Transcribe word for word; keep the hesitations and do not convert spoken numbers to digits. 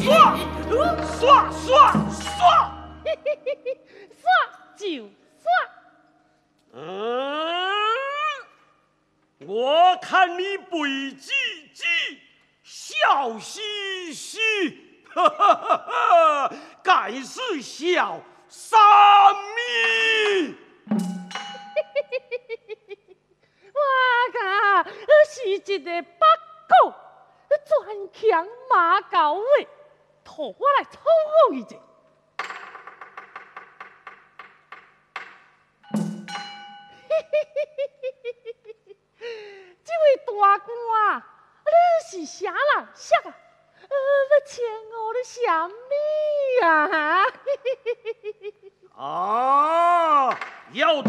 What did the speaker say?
耍，耍耍耍， 耍就耍。 嗯，我看你背叽叽，笑嘻嘻，哈哈哈哈，该是笑什么？ 我讲是一个八股专强马狗的，托我来操控伊者。这位大官，你是啥人？啥啊？呃，要请我的什么啊？ 啊，要